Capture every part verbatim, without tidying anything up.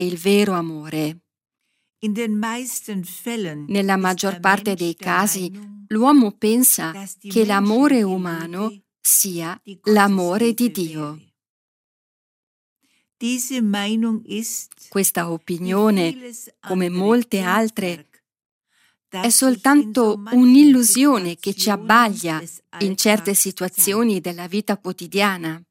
il vero amore. Nella maggior parte dei casi, l'uomo pensa che l'amore umano sia l'amore di Dio. Questa opinione, come molte altre, è soltanto un'illusione che ci abbaglia in certe situazioni della vita quotidiana.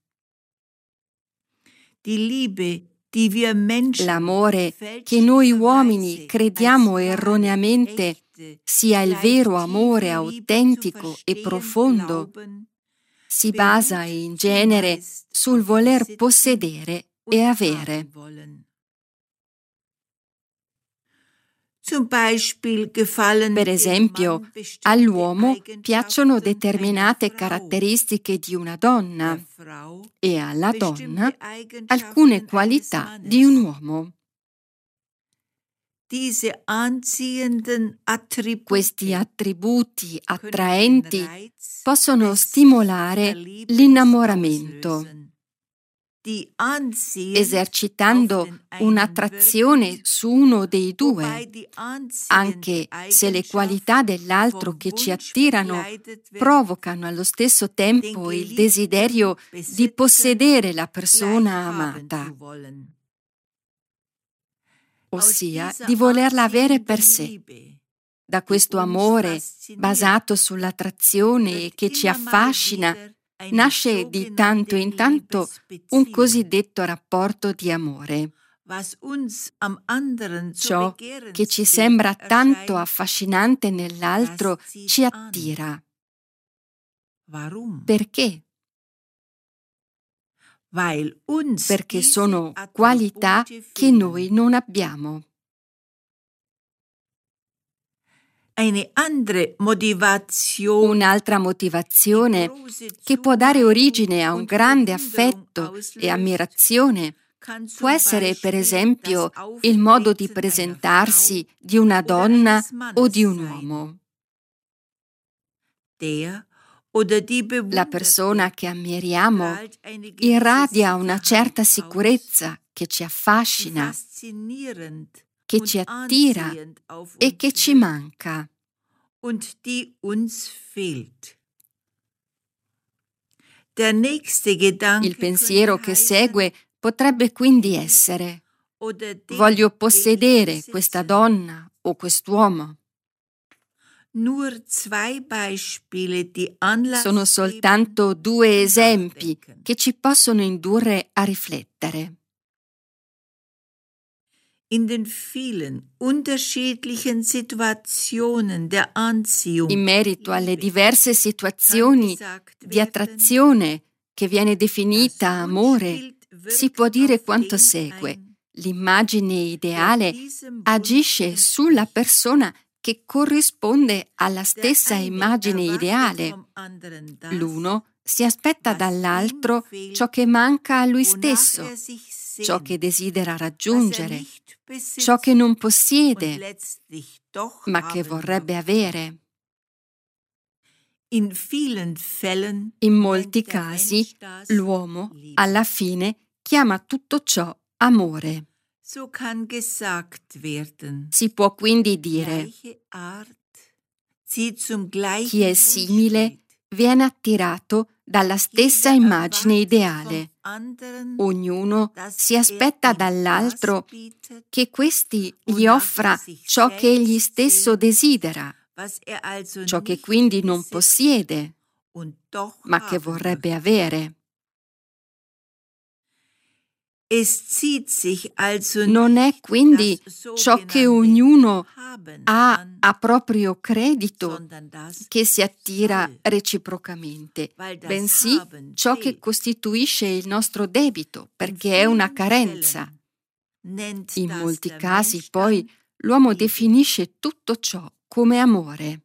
L'amore che noi uomini crediamo erroneamente sia il vero amore autentico e profondo si basa in genere sul voler possedere e avere. Per esempio, all'uomo piacciono determinate caratteristiche di una donna e alla donna alcune qualità di un uomo. Questi attributi attraenti possono stimolare l'innamoramento, esercitando un'attrazione su uno dei due, anche se le qualità dell'altro che ci attirano provocano allo stesso tempo il desiderio di possedere la persona amata, ossia di volerla avere per sé. Da questo amore, basato sull'attrazione e che ci affascina, nasce di tanto in tanto un cosiddetto rapporto di amore. Ciò che ci sembra tanto affascinante nell'altro ci attira. Perché? Perché sono qualità che noi non abbiamo. Un'altra motivazione che può dare origine a un grande affetto e ammirazione può essere, per esempio, il modo di presentarsi di una donna o di un uomo. La persona che ammiriamo irradia una certa sicurezza che ci affascina, che ci attira e che ci manca. Il pensiero che segue potrebbe quindi essere: voglio possedere questa donna o quest'uomo. Sono soltanto due esempi che ci possono indurre a riflettere. In merito alle diverse situazioni di attrazione che viene definita amore, si può dire quanto segue. L'immagine ideale agisce sulla persona che corrisponde alla stessa immagine ideale. L'uno si aspetta dall'altro ciò che manca a lui stesso, ciò che desidera raggiungere, ciò che non possiede, ma che vorrebbe avere. In molti casi, l'uomo, alla fine, chiama tutto ciò amore. Si può quindi dire: chi è simile viene attirato dalla stessa immagine ideale. Ognuno si aspetta dall'altro che questi gli offra ciò che egli stesso desidera, ciò che quindi non possiede, ma che vorrebbe avere. Non è quindi ciò che ognuno ha a proprio credito che si attira reciprocamente, bensì ciò che costituisce il nostro debito, perché è una carenza. In molti casi, poi, l'uomo definisce tutto ciò come amore.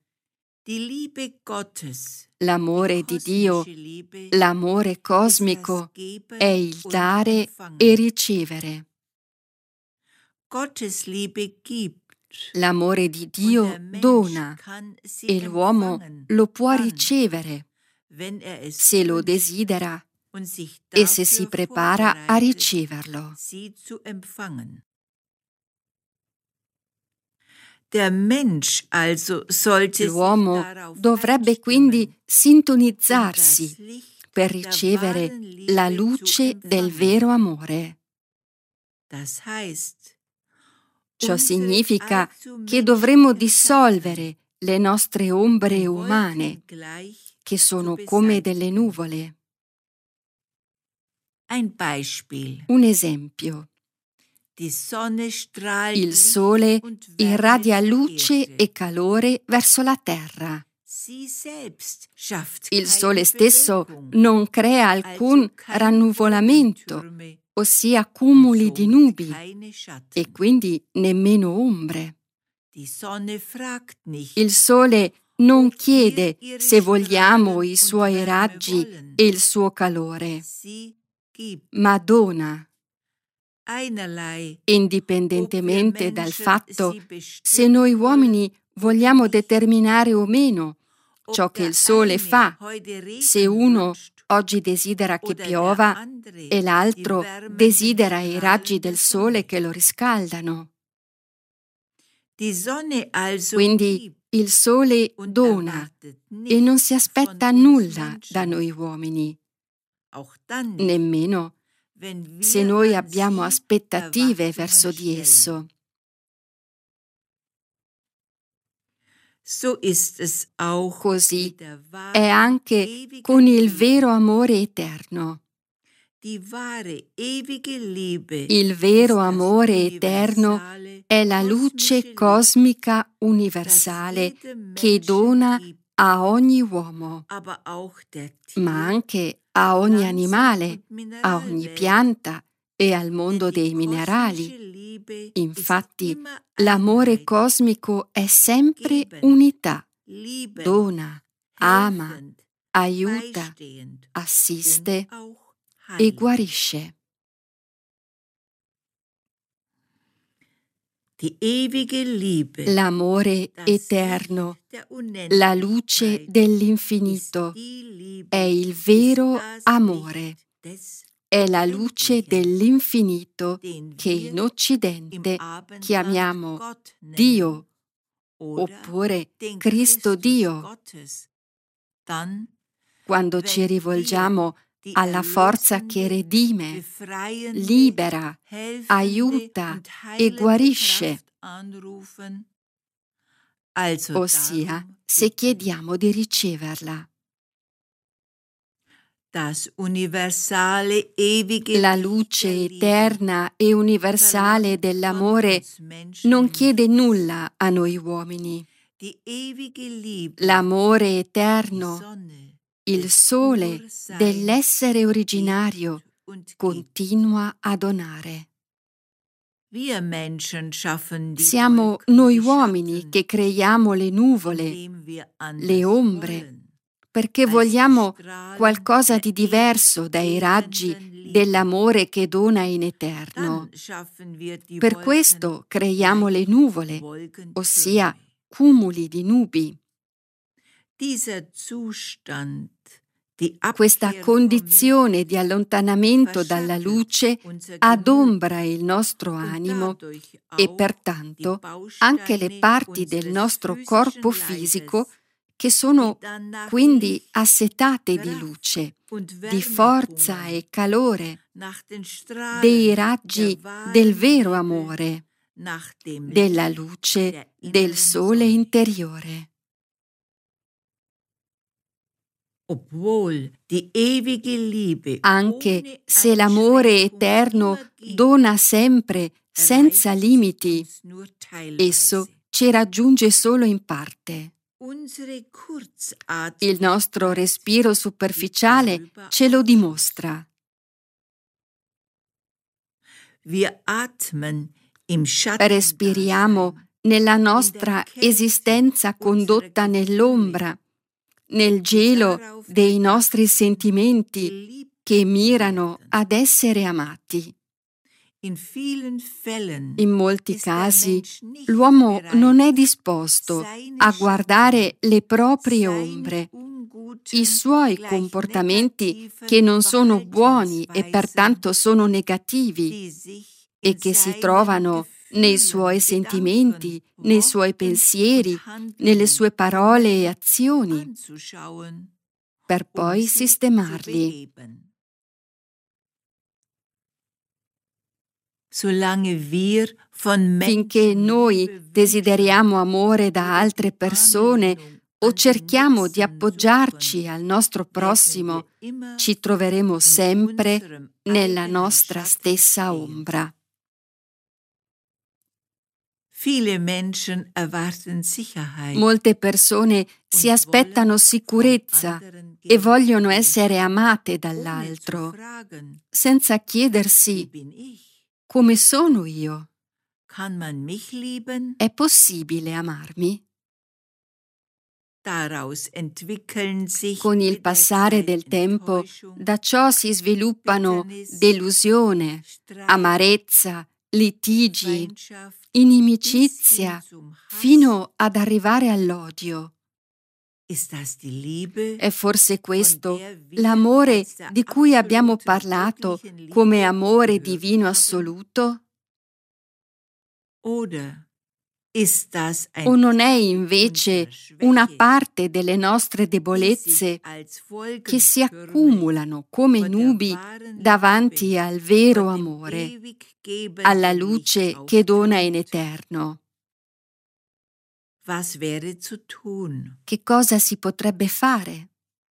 L'amore di Dio, l'amore cosmico, è il dare e ricevere. L'amore di Dio dona e l'uomo lo può ricevere se lo desidera e se si prepara a riceverlo. L'uomo dovrebbe quindi sintonizzarsi per ricevere la luce del vero amore. Ciò significa che dovremo dissolvere le nostre ombre umane, che sono come delle nuvole. Un esempio. Il sole irradia luce e calore verso la terra. Il sole stesso non crea alcun rannuvolamento, ossia cumuli di nubi, e quindi nemmeno ombre. Il sole non chiede se vogliamo i suoi raggi e il suo calore, ma dona. Indipendentemente dal fatto se noi uomini vogliamo determinare o meno ciò che il sole fa, se uno oggi desidera che piova e l'altro desidera i raggi del sole che lo riscaldano. Quindi il sole dona e non si aspetta nulla da noi uomini, nemmeno se noi abbiamo aspettative verso di esso. Così è anche con il vero amore eterno. Il vero amore eterno è la luce cosmica universale che dona a ogni uomo, ma anche a ogni animale, a ogni pianta e al mondo dei minerali. Infatti, l'amore cosmico è sempre unità, dona, ama, aiuta, assiste e guarisce. L'amore eterno, la luce dell'infinito, è il vero amore. È la luce dell'infinito che in Occidente chiamiamo Dio, oppure Cristo Dio. Quando ci rivolgiamo alla forza che redime, libera, aiuta e guarisce, ossia se chiediamo di riceverla. La luce eterna e universale dell'amore non chiede nulla a noi uomini. L'amore eterno, il sole dell'essere originario, continua a donare. Siamo noi uomini che creiamo le nuvole, le ombre, perché vogliamo qualcosa di diverso dai raggi dell'amore che dona in eterno. Per questo creiamo le nuvole, ossia cumuli di nubi. Questa condizione di allontanamento dalla luce adombra il nostro animo e pertanto anche le parti del nostro corpo fisico che sono quindi assetate di luce, di forza e calore, dei raggi del vero amore, della luce del sole interiore. Anche se l'amore eterno dona sempre senza limiti, esso ci raggiunge solo in parte. Il nostro respiro superficiale ce lo dimostra. Respiriamo nella nostra esistenza condotta nell'ombra, nel gelo dei nostri sentimenti che mirano ad essere amati. In molti casi l'uomo non è disposto a guardare le proprie ombre, i suoi comportamenti che non sono buoni e pertanto sono negativi e che si trovano nei suoi sentimenti, nei suoi pensieri, nelle sue parole e azioni, per poi sistemarli. Finché noi desideriamo amore da altre persone o cerchiamo di appoggiarci al nostro prossimo, ci troveremo sempre nella nostra stessa ombra. Molte persone si aspettano sicurezza e vogliono essere amate dall'altro, senza chiedersi: come sono io? È possibile amarmi? Con il passare del tempo, da ciò si sviluppano delusione, amarezza, litigi, inimicizia, fino ad arrivare all'odio. È forse questo l'amore di cui abbiamo parlato come amore divino assoluto? O non è invece una parte delle nostre debolezze che si accumulano come nubi davanti al vero amore, alla luce che dona in eterno? Che cosa si potrebbe fare?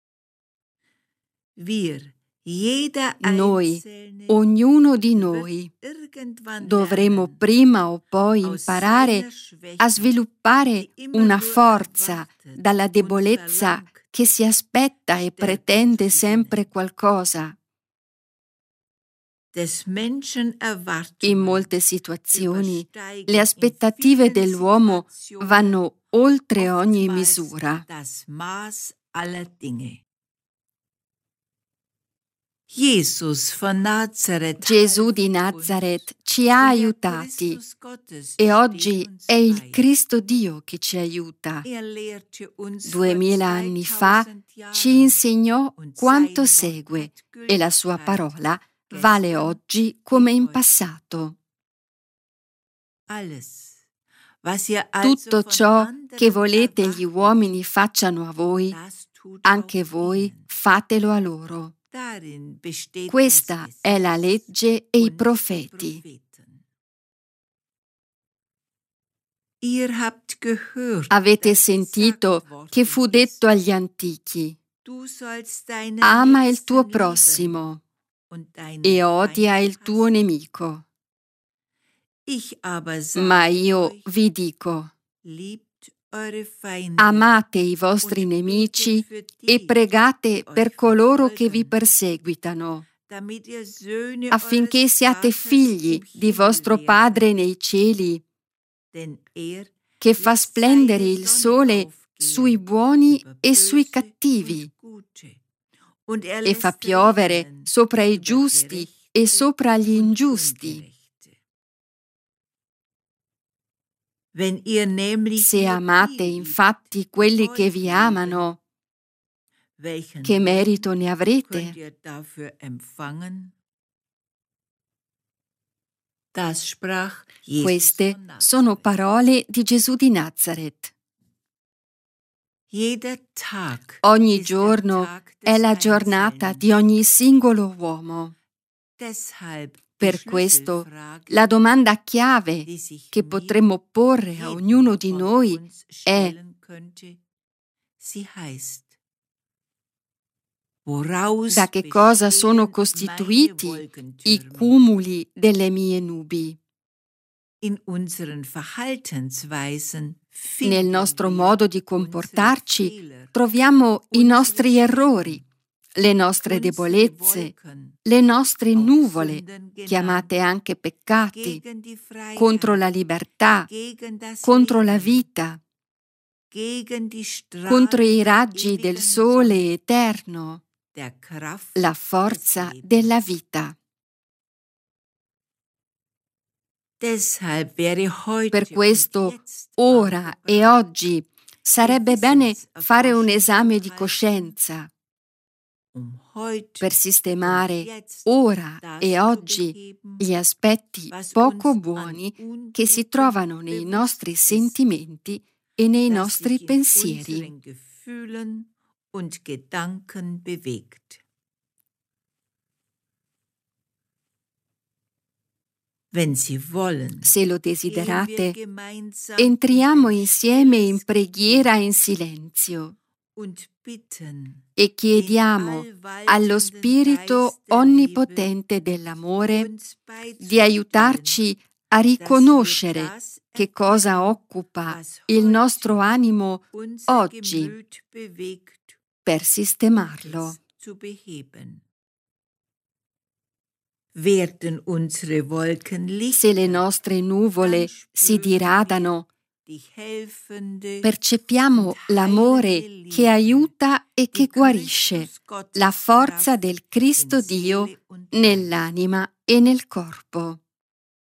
Noi, ognuno di noi, dovremo prima o poi imparare a sviluppare una forza dalla debolezza che si aspetta e pretende sempre qualcosa. In molte situazioni le aspettative dell'uomo vanno oltre ogni misura. Gesù di Nazareth ci ha aiutati e oggi è il Cristo Dio che ci aiuta. Duemila anni fa ci insegnò quanto segue e la sua parola vale oggi come in passato. Tutto ciò che volete gli uomini facciano a voi, anche voi fatelo a loro. Questa è la legge e i profeti. Avete sentito che fu detto agli antichi: ama il tuo prossimo e odia il tuo nemico. Ma io vi dico: amate i vostri nemici e pregate per coloro che vi perseguitano, affinché siate figli di vostro Padre nei cieli, che fa splendere il sole sui buoni e sui cattivi, e fa piovere sopra i giusti e sopra gli ingiusti. Se amate infatti quelli che vi amano, che merito ne avrete? Queste sono parole di Gesù di Nazareth. Ogni giorno è la giornata di ogni singolo uomo. Per questo, la domanda chiave che potremmo porre a ognuno di noi è: da che cosa sono costituiti i cumuli delle mie nubi? Nel nostro modo di comportarci troviamo i nostri errori, le nostre debolezze, le nostre nuvole, chiamate anche peccati, contro la libertà, contro la vita, contro i raggi del sole eterno, la forza della vita. Per questo, ora e oggi, sarebbe bene fare un esame di coscienza. per sistemare ora e oggi gli aspetti poco buoni che si trovano nei nostri sentimenti e nei nostri pensieri. Se lo desiderate, entriamo insieme in preghiera in silenzio e chiediamo allo Spirito Onnipotente dell'amore di aiutarci a riconoscere che cosa occupa il nostro animo oggi per sistemarlo. Se le nostre nuvole si diradano, percepiamo l'amore che aiuta e che guarisce, la forza del Cristo Dio nell'anima e nel corpo.